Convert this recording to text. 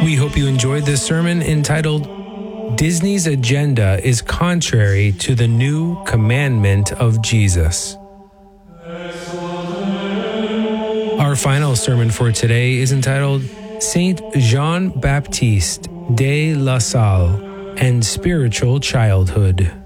We hope you enjoyed this sermon entitled, Disney's Agenda is Contrary to the New Commandment of Jesus. Our final sermon for today is entitled, Saint Jean-Baptiste de La Salle and Spiritual Childhood.